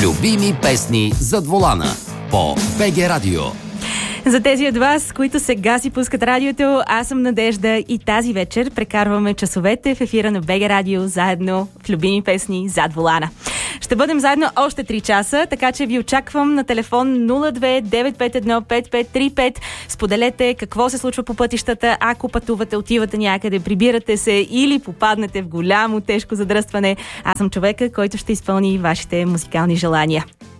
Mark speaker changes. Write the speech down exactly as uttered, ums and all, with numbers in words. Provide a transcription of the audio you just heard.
Speaker 1: Любими песни зад волана по БГ Радио.
Speaker 2: За тези от вас, които сега си пускат радиото, аз съм Надежда и тази вечер прекарваме часовете в ефира на БГ Радио заедно в любими песни зад волана. Ще бъдем заедно още три часа, така че ви очаквам на телефон нула две девет пет едно пет пет три пет. Споделете какво се случва по пътищата, ако пътувате, отивате някъде, прибирате се или попаднете в голямо тежко задръстване. Аз съм човека, който ще изпълни вашите музикални желания.